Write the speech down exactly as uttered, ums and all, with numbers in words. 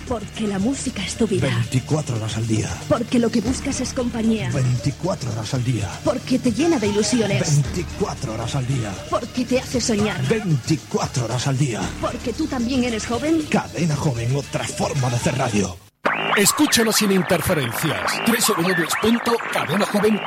Porque la música es tu vida. veinticuatro horas al día. Porque lo que buscas es compañía. veinticuatro horas al día. Porque te llena de ilusiones. veinticuatro horas al día. Porque te hace soñar. veinticuatro horas al día. Porque tú también eres joven. Cadena Joven, otra forma de hacer radio. Escúchanos sin interferencias. doble u doble u doble u punto cadena joven